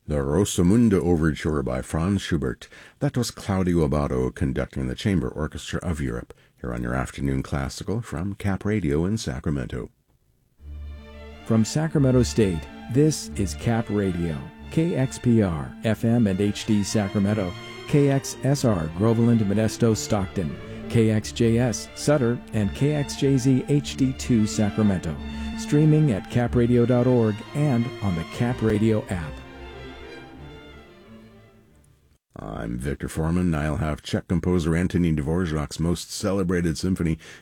The Rosamunde Overture by Franz Schubert. That was Claudio Abbado conducting the Chamber Orchestra of Europe, here on your Afternoon Classical from Cap Radio in Sacramento. From Sacramento State, this is Cap Radio, KXPR, FM and HD Sacramento, KXSR, Groveland, Modesto, Stockton, KXJS, Sutter, and KXJZ HD2 Sacramento, streaming at capradio.org and on the Cap Radio app. I'm Victor Foreman. I'll have Czech composer Antonín Dvořák's most celebrated symphony,